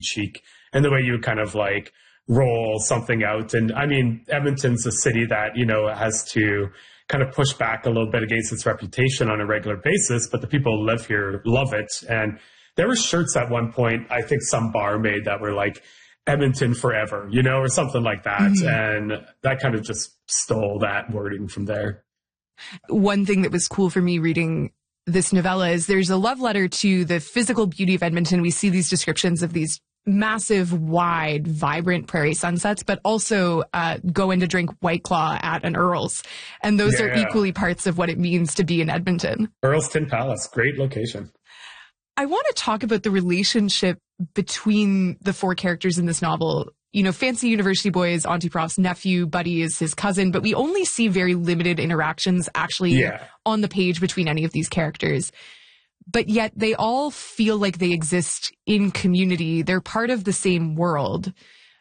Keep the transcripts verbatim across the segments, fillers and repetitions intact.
cheek and the way you kind of like roll something out. And I mean, Edmonton's a city that, you know, has to kind of push back a little bit against its reputation on a regular basis, but the people who live here love it. And there were shirts at one point, I think some bar made that were like Edmonton forever, you know, or something like that. Mm-hmm. And that kind of just stole that wording from there. One thing that was cool for me reading this novella is there's a love letter to the physical beauty of Edmonton. We see these descriptions of these massive, wide, vibrant prairie sunsets, but also uh, go in to drink White Claw at an Earl's. And those yeah. are equally parts of what it means to be in Edmonton. Earl's Tin Palace, great location. I want to talk about the relationship between the four characters in this novel. You know, Fancy University Boy is Auntie Prof's nephew, Buddy is his cousin, but we only see very limited interactions actually yeah. on the page between any of these characters. But yet they all feel like they exist in community. They're part of the same world.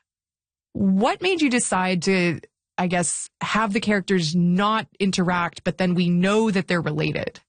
What made you decide to, I guess, have the characters not interact, but then we know that they're related?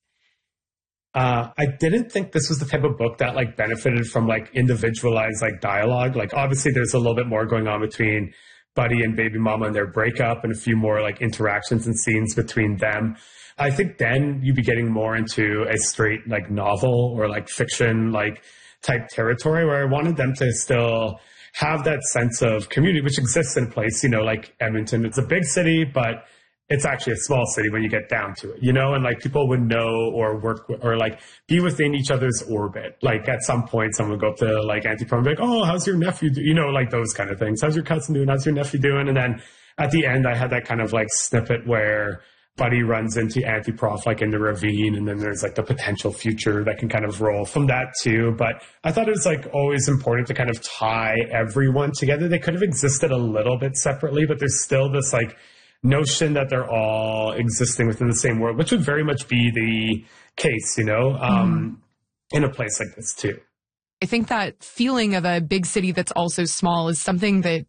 Uh, I didn't think this was the type of book that like benefited from like individualized like dialogue. Like obviously there's a little bit more going on between Buddy and Baby Mama and their breakup and a few more like interactions and scenes between them. I think then you'd be getting more into a straight like novel or like fiction like type territory where I wanted them to still have that sense of community, which exists in a place, you know, like Edmonton. It's a big city, but it's actually a small city when you get down to it, you know, and like people would know or work with, or like be within each other's orbit. Like at some point, someone would go up to like Auntie Prom and be like, oh, how's your nephew do? You know, like those kind of things. How's your cousin doing? How's your nephew doing? And then at the end, I had that kind of like snippet where Buddy runs into Auntie Prof like in the ravine, and then there's like the potential future that can kind of roll from that too. But I thought it was like always important to kind of tie everyone together. They could have existed a little bit separately, but there's still this like notion that they're all existing within the same world, which would very much be the case, you know, um, mm. in a place like this too. I think that feeling of a big city that's also small is something that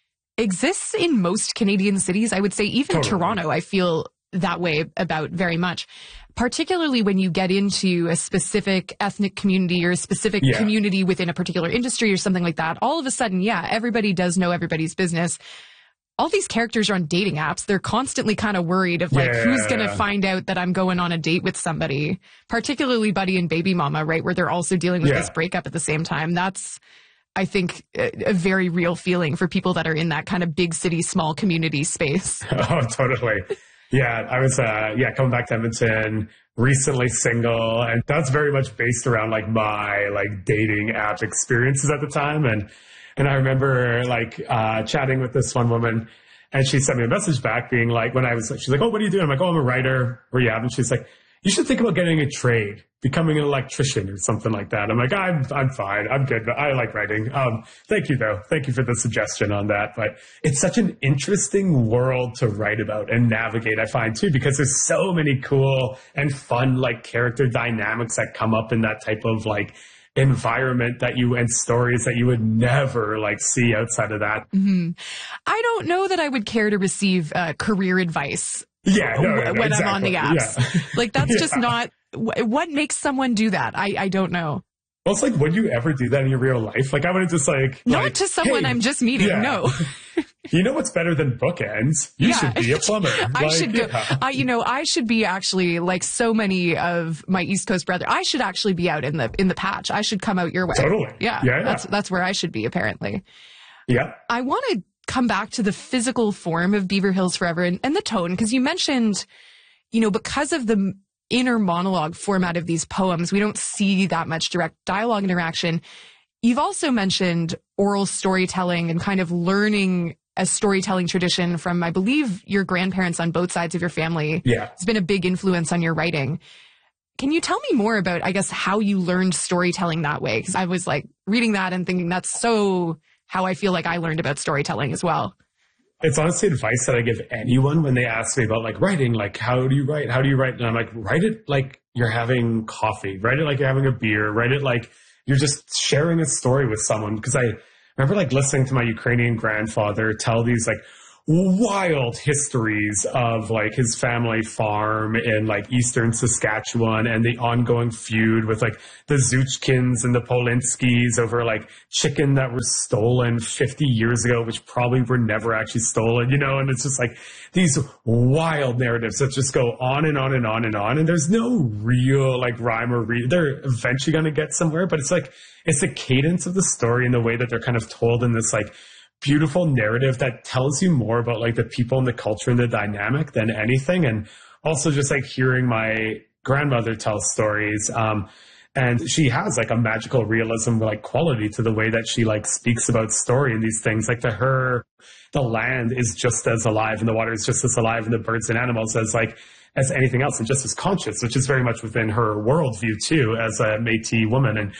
exists in most Canadian cities. I would say even totally. Toronto, I feel that way about very much, particularly when you get into a specific ethnic community or a specific yeah. community within a particular industry or something like that. All of a sudden, yeah, everybody does know everybody's business. All these characters are on dating apps. They're constantly kind of worried of like, yeah. who's going to find out that I'm going on a date with somebody, particularly Buddy and Baby Mama, right? Where they're also dealing with yeah. this breakup at the same time. That's, I think, a, a very real feeling for people that are in that kind of big city, small community space. Oh, totally. Yeah, I was, uh, yeah, coming back to Edmonton, recently single, and that's very much based around like my like dating app experiences at the time. And And I remember like uh, chatting with this one woman, and she sent me a message back being like, when I was, she's like, oh, what are you doing? I'm like, oh, I'm a writer. Where you at? And she's like, you should think about getting a trade, becoming an electrician or something like that. I'm like, I'm I'm fine. I'm good. But I like writing. Um, thank you, though. Thank you for the suggestion on that. But it's such an interesting world to write about and navigate, I find, too, because there's so many cool and fun like character dynamics that come up in that type of like environment that you and stories that you would never like see outside of that. Mm-hmm. I don't know that I would care to receive uh, career advice. Yeah, no, no, no, when exactly. I'm on the apps. Yeah. Like that's yeah. just not what makes someone do that. I, I don't know. Well, it's like, would you ever do that in your real life? Like I would have just like not like, to someone hey, I'm just meeting. Yeah. No. You know what's better than bookends? You yeah. should be a plumber. I like, should go. Yeah. I, you know, I should be actually like so many of my East Coast brothers. I should actually be out in the in the patch. I should come out your way. Totally. Yeah. Yeah. That's that's where I should be apparently. Yeah. I want to come back to the physical form of Beaver Hills Forever and, and the tone, because you mentioned, you know, because of the inner monologue format of these poems, we don't see that much direct dialogue interaction. You've also mentioned oral storytelling and kind of learning a storytelling tradition from, I believe, your grandparents on both sides of your family. Yeah. It's been a big influence on your writing. Can you tell me more about, I guess, how you learned storytelling that way? Because I was like reading that and thinking that's so how I feel like I learned about storytelling as well. It's honestly advice that I give anyone when they ask me about like writing, like, how do you write? How do you write? And I'm like, write it like you're having coffee, write it like you're having a beer, write it like you're just sharing a story with someone. Because I remember like listening to my Ukrainian grandfather tell these like wild histories of like his family farm in like eastern Saskatchewan and the ongoing feud with like the Zuchkins and the Polinskis over like chicken that was stolen fifty years ago, which probably were never actually stolen, you know, and it's just like these wild narratives that just go on and on and on and on. And there's no real like rhyme or reason. They're eventually going to get somewhere, but it's like, it's the cadence of the story and the way that they're kind of told in this like beautiful narrative that tells you more about like the people and the culture and the dynamic than anything. And also just like hearing my grandmother tell stories. Um, and she has like a magical realism like quality to the way that she like speaks about story and these things. Like to her, the land is just as alive and the water is just as alive and the birds and animals as like as anything else and just as conscious, which is very much within her worldview too, as a Métis woman. And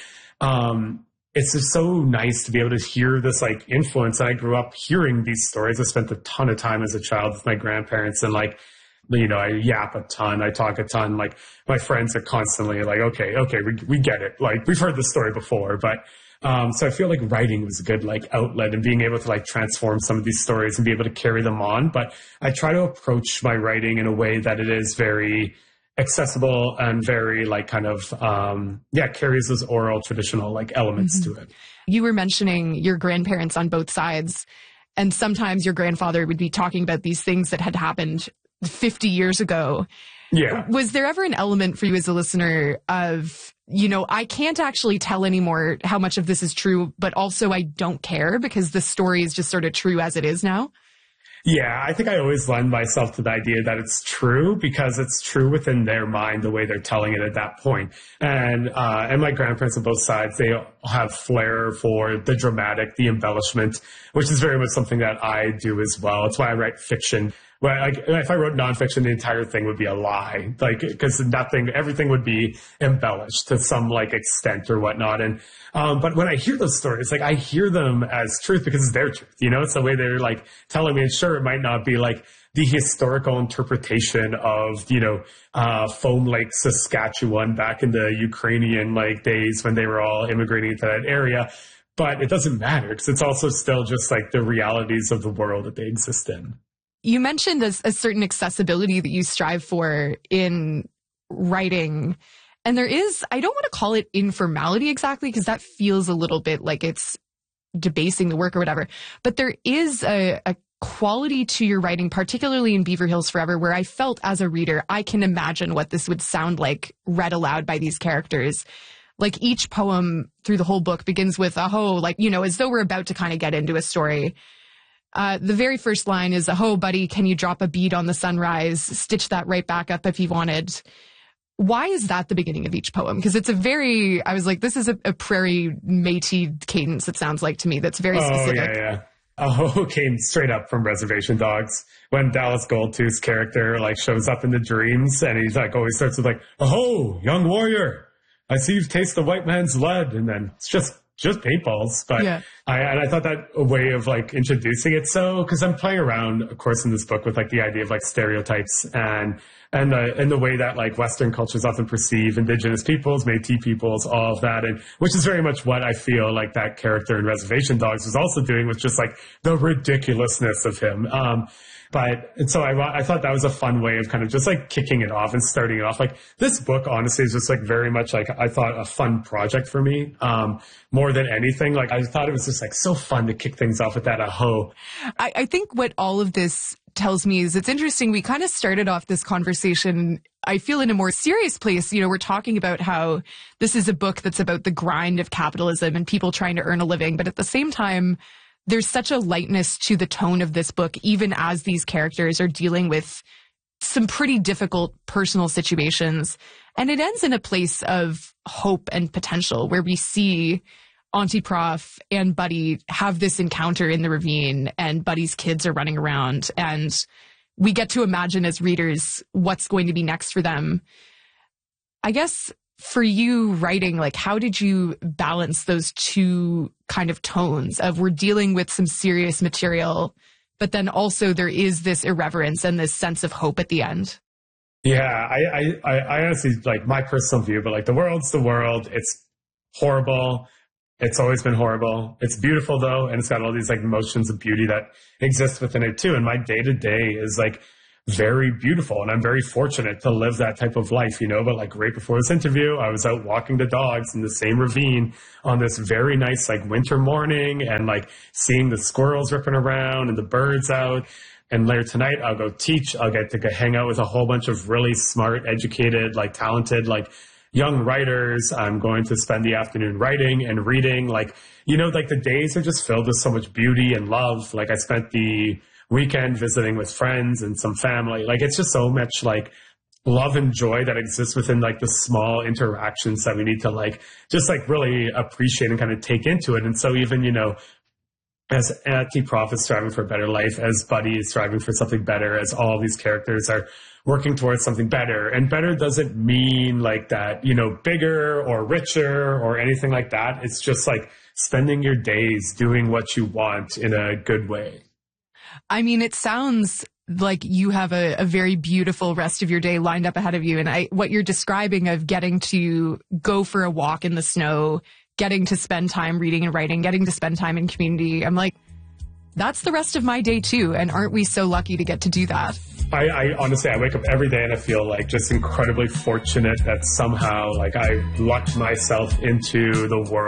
um it's just so nice to be able to hear this like influence. And I grew up hearing these stories. I spent a ton of time as a child with my grandparents and like, you know, I yap a ton. I talk a ton. Like my friends are constantly like, okay, okay, we, we get it. Like we've heard this story before, but, um, so I feel like writing was a good like outlet and being able to like transform some of these stories and be able to carry them on. But I try to approach my writing in a way that it is very accessible and very like kind of, um, yeah, carries those oral traditional like elements mm-hmm. to it. You were mentioning your grandparents on both sides, and sometimes your grandfather would be talking about these things that had happened fifty years ago. Yeah. Was there ever an element for you as a listener of, you know, I can't actually tell anymore how much of this is true, but also I don't care because the story is just sort of true as it is now? Yeah, I think I always lend myself to the idea that it's true because it's true within their mind, the way they're telling it at that point. And, uh, and my grandparents on both sides, they have flair for the dramatic, the embellishment, which is very much something that I do as well. It's why I write fiction. Well, like, if I wrote nonfiction, the entire thing would be a lie. Like, because nothing, everything would be embellished to some like extent or whatnot. And, um, but when I hear those stories, like I hear them as truth because it's their truth, you know, it's the way they're like telling me. And sure, it might not be like the historical interpretation of, you know, uh, Foam Lake, Saskatchewan back in the Ukrainian like days when they were all immigrating to that area. But it doesn't matter because it's also still just like the realities of the world that they exist in. You mentioned a, a certain accessibility that you strive for in writing. And there is, I don't want to call it informality exactly, because that feels a little bit like it's debasing the work or whatever. But there is a, a quality to your writing, particularly in Beaver Hills Forever, where I felt as a reader, I can imagine what this would sound like read aloud by these characters. Like each poem through the whole book begins with, aho, like, you know, as though we're about to kind of get into a story. Uh, the very first line is, "Oh, buddy, can you drop a bead on the sunrise? Stitch that right back up if you wanted." Why is that the beginning of each poem? Because it's a very, I was like, this is a, a prairie Métis cadence, it sounds like to me, that's very specific. Oh, yeah, yeah. Oh, came straight up from Reservation Dogs. When Dallas Goldtooth's character like shows up in the dreams and he's like always starts with like, "Oh, young warrior, I see you've tasted the white man's lead." And then it's just just paintballs. But yeah. I, and I thought that a way of like introducing it. So, cause I'm playing around, of course, in this book with like the idea of like stereotypes and, and the, and the way that like Western cultures often perceive Indigenous peoples, Métis peoples, all of that. And which is very much what I feel like that character in Reservation Dogs was also doing, with just like the ridiculousness of him. Um, But, and so I, I thought that was a fun way of kind of just like kicking it off and starting it off. Like this book, honestly, is just like very much like, I thought a fun project for me, um, more than anything. Like I thought it was just like so fun to kick things off with that aho. I, I think what all of this tells me is it's interesting. We kind of started off this conversation, I feel, in a more serious place. You know, we're talking about how this is a book that's about the grind of capitalism and people trying to earn a living. But at the same time, there's such a lightness to the tone of this book, even as these characters are dealing with some pretty difficult personal situations. And it ends in a place of hope and potential where we see Auntie Prof and Buddy have this encounter in the ravine and Buddy's kids are running around. And we get to imagine as readers what's going to be next for them. I guess for you writing, like, how did you balance those two kind of tones of we're dealing with some serious material, but then also there is this irreverence and this sense of hope at the end? Yeah, I, I, I honestly, like, my personal view, but like the world's the world. It's horrible. It's always been horrible. It's beautiful though, and it's got all these like emotions of beauty that exist within it too. And my day to day is like very beautiful, and I'm very fortunate to live that type of life, you know. But like right before this interview, I was out walking the dogs in the same ravine on this very nice like winter morning, and like seeing the squirrels ripping around and the birds out. And later tonight, I'll go teach. I'll get to go hang out with a whole bunch of really smart, educated, like talented, like young writers. I'm going to spend the afternoon writing and reading. Like, you know, like the days are just filled with so much beauty and love. Like I spent the weekend visiting with friends and some family. Like it's just so much like love and joy that exists within like the small interactions that we need to like just like really appreciate and kind of take into it. And so even, you know, as Anti-Prof is striving for a better life, as Buddy is striving for something better, as all these characters are working towards something better. And better doesn't mean like that, you know, bigger or richer or anything like that. It's just like spending your days doing what you want in a good way. I mean, it sounds like you have a, a very beautiful rest of your day lined up ahead of you. And I, what you're describing of getting to go for a walk in the snow, getting to spend time reading and writing, getting to spend time in community, I'm like, that's the rest of my day too. And aren't we so lucky to get to do that? I, I honestly, I wake up every day and I feel like just incredibly fortunate that somehow like I lucked myself into the world